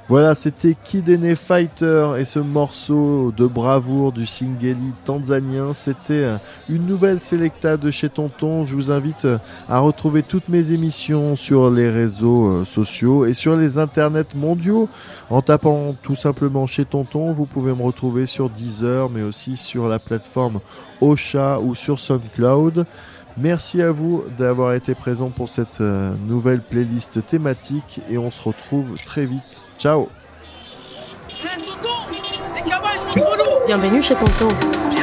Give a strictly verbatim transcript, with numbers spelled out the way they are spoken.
Voilà, c'était Kidene Fighter et ce morceau de bravoure du Singeli tanzanien. C'était une nouvelle Selecta de chez Tonton. Je vous invite à retrouver toutes mes émissions sur les réseaux sociaux et sur les internets mondiaux. En tapant tout simplement chez Tonton, vous pouvez me retrouver sur Deezer, mais aussi sur la plateforme Ocha ou sur SoundCloud. Merci à vous d'avoir été présents pour cette euh, nouvelle playlist thématique et on se retrouve très vite. Ciao. Bienvenue chez Tonton.